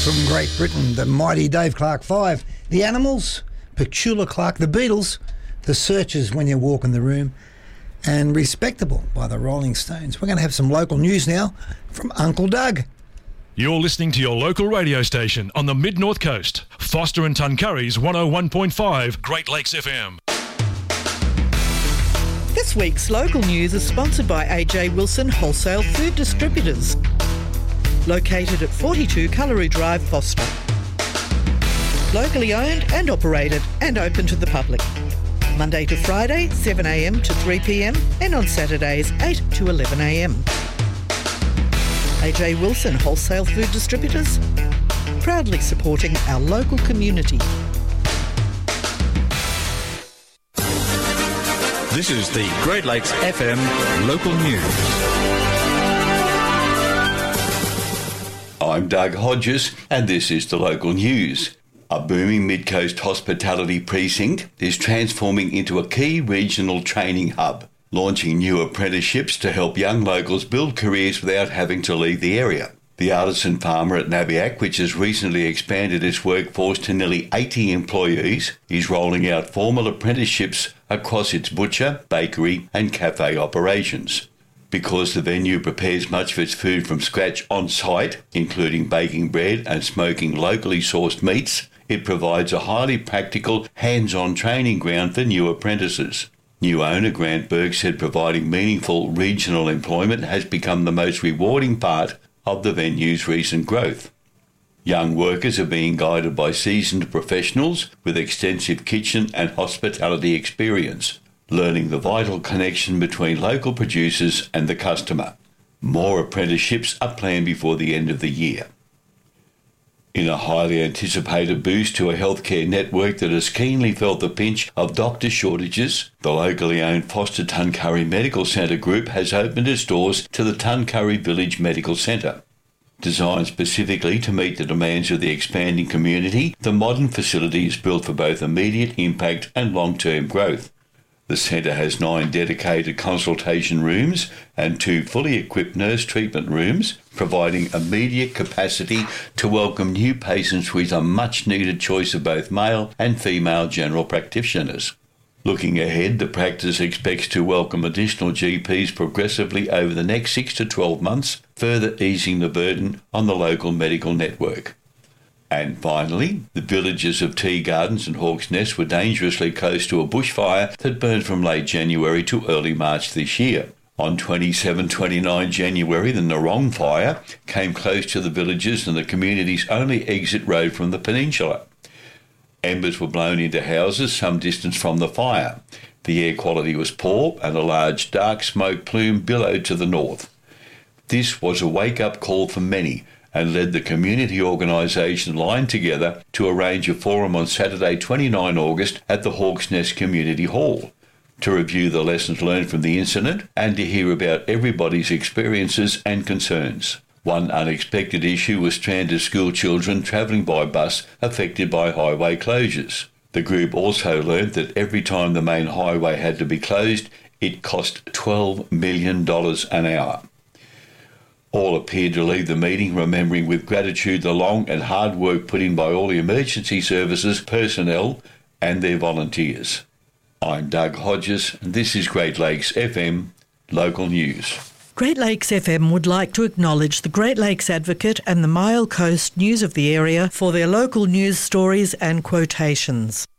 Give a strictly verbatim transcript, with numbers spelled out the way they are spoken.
From Great Britain, the mighty Dave Clark Five, the Animals, Petula Clark, the Beatles, the Searchers, When You Walk in the Room, and Respectable by the Rolling Stones. We're going to have some local news now from Uncle Doug. You're listening to your local radio station on the Mid-North Coast. Foster and Tuncurry's one oh one point five Great Lakes F M. This week's local news is sponsored by A J Wilson Wholesale Food Distributors, located at forty-two Cullery Drive, Foster. Locally owned and operated and open to the public. Monday to Friday, seven a m to three p m and on Saturdays, eight to eleven a m A J Wilson Wholesale Food Distributors, proudly supporting our local community. This is the Great Lakes F M local news. I'm Doug Hodges, and this is the local news. A booming Mid-Coast hospitality precinct is transforming into a key regional training hub, launching new apprenticeships to help young locals build careers without having to leave the area. The artisan farmer at Nabiac, which has recently expanded its workforce to nearly eighty employees, is rolling out formal apprenticeships across its butcher, bakery and cafe operations. Because the venue prepares much of its food from scratch on site, including baking bread and smoking locally sourced meats, it provides a highly practical, hands-on training ground for new apprentices. New owner Grant Burke said providing meaningful regional employment has become the most rewarding part of the venue's recent growth. Young workers are being guided by seasoned professionals with extensive kitchen and hospitality experience, learning the vital connection between local producers and the customer. More apprenticeships are planned before the end of the year. In a highly anticipated boost to a healthcare network that has keenly felt the pinch of doctor shortages, the locally owned Foster Tuncurry Medical Centre Group has opened its doors to the Tuncurry Village Medical Centre. Designed specifically to meet the demands of the expanding community, the modern facility is built for both immediate impact and long-term growth. The centre has nine dedicated consultation rooms and two fully equipped nurse treatment rooms, providing immediate capacity to welcome new patients with a much-needed choice of both male and female general practitioners. Looking ahead, the practice expects to welcome additional G Ps progressively over the next six to twelve months, further easing the burden on the local medical network. And finally, the villages of Tea Gardens and Hawk's Nest were dangerously close to a bushfire that burned from late January to early March this year. On twenty-seven to twenty-nine January, the Narong fire came close to the villages and the community's only exit road from the peninsula. Embers were blown into houses some distance from the fire. The air quality was poor and a large dark smoke plume billowed to the north. This was a wake-up call for many, and led the community organisation Line Together to arrange a forum on Saturday, the twenty-ninth of August at the Hawk's Nest Community Hall to review the lessons learned from the incident and to hear about everybody's experiences and concerns. One unexpected issue was stranded school children travelling by bus affected by highway closures. The group also learned that every time the main highway had to be closed, it cost twelve million dollars an hour. All appeared to leave the meeting remembering with gratitude the long and hard work put in by all the emergency services personnel and their volunteers. I'm Doug Hodges, and this is Great Lakes F M Local News. Great Lakes F M would like to acknowledge the Great Lakes Advocate and the Mile Coast News of the area for their local news stories and quotations.